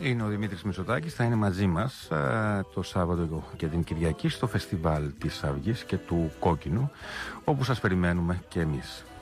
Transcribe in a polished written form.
είναι ο Δημήτρης Μητσοτάκης, θα είναι μαζί μας το Σάββατο και την Κυριακή στο φεστιβάλ της Αυγής και του Κόκκινου, όπου σας περιμένουμε και εμείς.